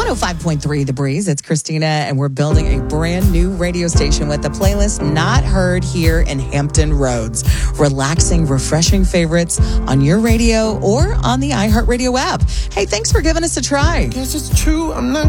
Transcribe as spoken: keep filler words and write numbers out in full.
oh five point three The Breeze. It's Christina, and we're building a brand new radio station with a playlist not heard here in Hampton Roads. Relaxing, refreshing favorites on your radio or on the iHeartRadio app. Hey, thanks for giving us a try. Guess it's true. I'm not